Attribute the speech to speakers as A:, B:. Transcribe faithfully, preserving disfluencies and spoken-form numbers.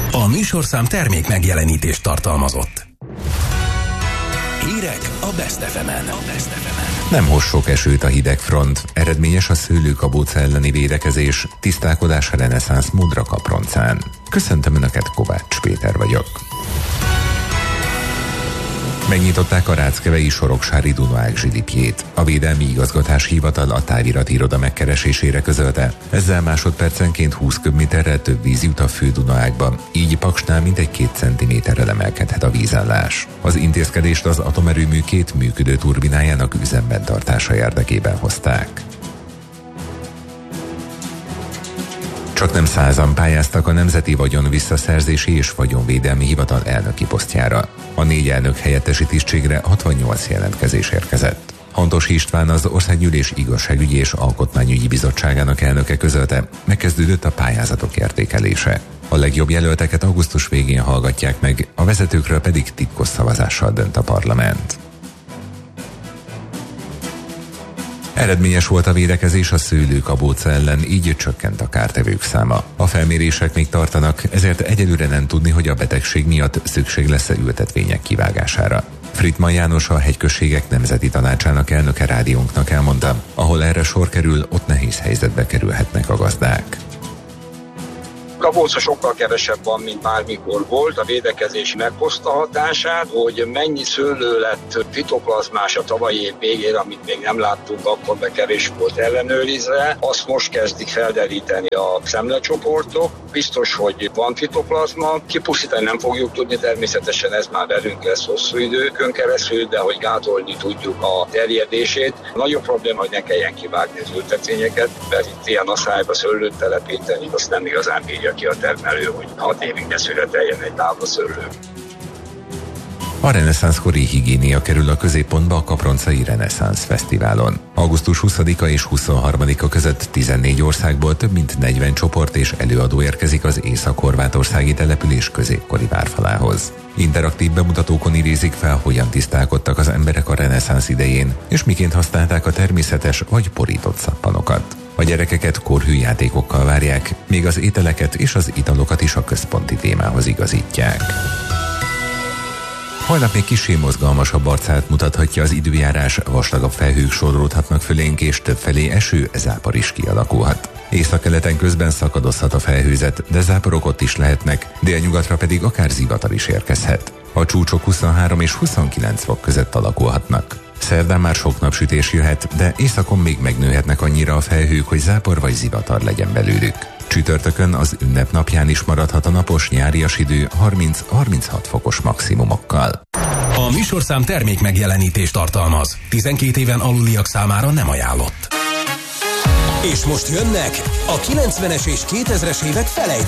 A: A műsorszám termék megjelenítést tartalmazott. Hírek a Best ef emen.
B: Nem hoz sok esőt a hidegfront, eredményes a szőlőkabóca elleni védekezés, tisztálkodás a reneszánsz Modra Kaproncán. Köszöntöm Önöket, Kovács Péter vagyok. Megnyitották a ráckevei soroksári Dunaák zsilipjét. A Védelmi Igazgatási Hivatal a távirati iroda megkeresésére közölte. Ezzel másodpercenként húsz köbméterrel több víz jut a fő Dunaákba, így Paksnál mintegy két centiméterrel emelkedhet a vízállás. Az intézkedést az atomerőmű két működő turbinájának üzemben tartása érdekében hozták. Csak nem százan pályáztak a Nemzeti Vagyon Visszaszerzési és Vagyonvédelmi Hivatal elnöki posztjára. A négy elnök helyettesi tisztségre hatvannyolc jelentkezés érkezett. Hontos István, az Országgyűlés Igazságügyi és Alkotmányügyi Bizottságának elnöke közölte, megkezdődött a pályázatok értékelése. A legjobb jelölteket augusztus végén hallgatják meg, a vezetőkről pedig titkos szavazással dönt a parlament. Eredményes volt a védekezés a szőlőkabóca ellen, így csökkent a kártevők száma. A felmérések még tartanak, ezért egyelőre nem tudni, hogy a betegség miatt szükség lesz-e ültetvények kivágására. Frittmann János, a Hegyközségek Nemzeti Tanácsának elnöke rádiónknak elmondta, ahol erre sor kerül, ott nehéz helyzetbe kerülhetnek a gazdák.
C: Kabóca sokkal kevesebb van, mint bármikor volt. A védekezés meghozta hatását, hogy mennyi szőlő lett fitoplazmás a tavalyi év végére, amit még nem láttunk, akkor be kevés volt ellenőrizve. Azt most kezdik felderíteni a szemlecsoportok. Biztos, hogy van fitoplazma. Kipusztítani nem fogjuk tudni, természetesen ez már velünk lesz hosszú időkön keresztül, de hogy gátolni tudjuk a terjedését. Nagyobb probléma, hogy ne kelljen kivágni az ültetvényeket, mert itt ilyen asszályba szőlőt telepíteni, azt nem igazán bírja ki a termelő, hogy hat évig ne születeljen egy tábla szőlő.
B: A reneszánszkori higiénia kerül a középpontba a Kaproncai Reneszánsz Fesztiválon. augusztus huszadika és huszonharmadika között tizennégy országból több mint negyven csoport és előadó érkezik az észak-horvátországi település középkori várfalához. Interaktív bemutatókon idézik fel, hogyan tisztálkodtak az emberek a reneszánsz idején, és miként használták a természetes vagy porított szappanokat. A gyerekeket korhű játékokkal várják, még az ételeket és az italokat is a központi témához igazítják. Holnap még kissé mozgalmasabb arcát mutathatja az időjárás, vastagabb felhők sodródhatnak fölénk, és többfelé eső, zápor is kialakulhat. Északkeleten közben szakadozhat a felhőzet, de záporok ott is lehetnek, délnyugatra pedig akár zivatar is érkezhet. A csúcsok huszonhárom és huszonkilenc fok között alakulhatnak. Szerdán már sok napsütés jöhet, de északon még megnőhetnek annyira a felhők, hogy zápor vagy zivatar legyen belőlük. Csütörtökön, az ünnepnapján is maradhat a napos nyárias idő harminc-harminchat fokos maximumokkal.
A: A műsorszám termék megjelenítést tartalmaz. tizenkét éven aluliak számára nem ajánlott. És most jönnek a kilencvenes és kétezres évek felejtő